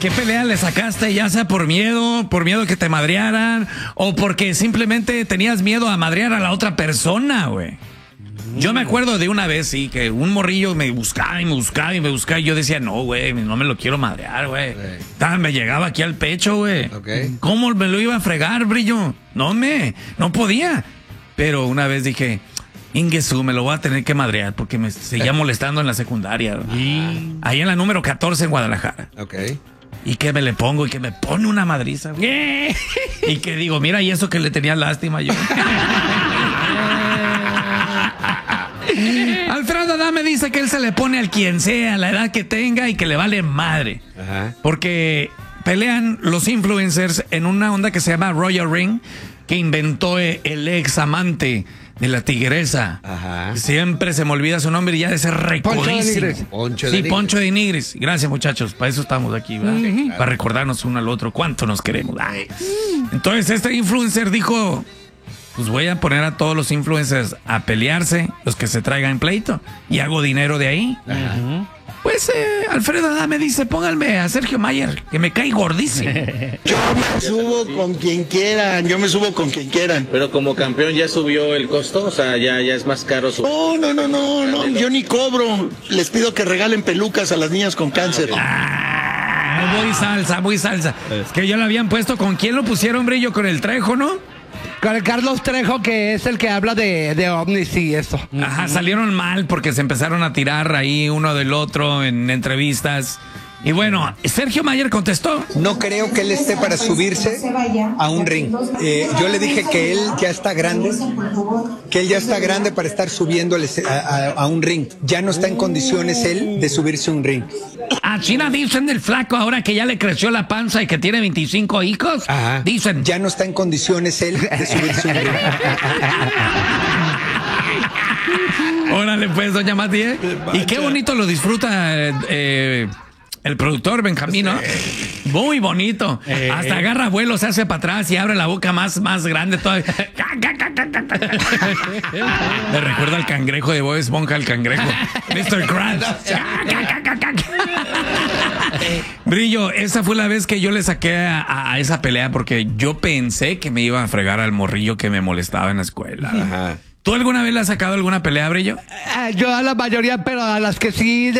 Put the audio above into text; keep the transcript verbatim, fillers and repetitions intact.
qué pelea le sacaste? Ya sea por miedo, por miedo que te madrearan, o porque simplemente tenías miedo a madrear a la otra persona, güey. Yo me acuerdo de una vez, sí, que un morrillo me buscaba y me buscaba y me buscaba y yo decía, no, güey, no me lo quiero madrear, güey. Okay. Me llegaba aquí al pecho, güey. Okay. ¿Cómo me lo iba a fregar, Brillo? No me, no podía. Pero una vez dije, Ingesu, me lo voy a tener que madrear porque me seguía molestando en la secundaria. Mm. Ahí en la número catorce en Guadalajara. Ok. Y que me le pongo y que me pone una madriza, güey. Y que digo, mira, y eso que le tenía lástima yo. Alfredo Adame dice que él se le pone al quien sea, la edad que tenga y que le vale madre. Ajá. Porque pelean los influencers en una onda que se llama Royal Ring, que inventó el ex amante de la tigresa. Ajá. Siempre se me olvida su nombre y ya de ser recordísimo. Poncho de Nigris. Sí, Poncho de Nigris. Gracias, muchachos. Para eso estamos aquí, ¿verdad? Sí, claro. Para recordarnos uno al otro cuánto nos queremos. Ay. Entonces este influencer dijo, pues voy a poner a todos los influencers a pelearse, los que se traigan pleito, y hago dinero de ahí. Ajá. Pues eh, Alfredo Adame dice, pónganme a Sergio Mayer, que me cae gordísimo. Yo me subo con quien quieran, yo me subo con quien quieran. Pero como campeón ya subió el costo, o sea, ya, ya es más caro su... No, no, no, no, no, yo ni cobro. Les pido que regalen pelucas a las niñas con cáncer. Ah, muy salsa, muy salsa. Es que ya lo habían puesto, ¿con quién lo pusieron, Brillo? Con el Trejo, ¿no? Con el Carlos Trejo, que es el que habla de, de ovnis y eso. Ajá, salieron mal porque se empezaron a tirar ahí uno del otro en entrevistas. Y bueno, Sergio Mayer contestó. No creo que él esté para subirse a un ring. Eh, yo le dije que él ya está grande, que él ya está grande para estar subiendo a, a, a un ring. Ya no está en condiciones él de subirse a un ring. A China dicen del flaco ahora que ya le creció la panza y que tiene veinticinco hijos. Ajá. Dicen. Ya no está en condiciones él de subirse a un ring. Órale pues, doña Mati, ¿eh? Y qué bonito lo disfruta eh, el productor Benjamín, ¿no? Muy bonito. Eh, Hasta agarra vuelo, se hace para atrás y abre la boca más, más grande todavía. Me recuerda al cangrejo de Bob Esponja, el cangrejo. mister Krabs. Brillo, esa fue la vez que yo le saqué a, a esa pelea porque yo pensé que me iba a fregar al morrillo que me molestaba en la escuela. Ajá. ¿Tú alguna vez le has sacado alguna pelea, Brillo? Eh, yo a la mayoría, pero a las que sí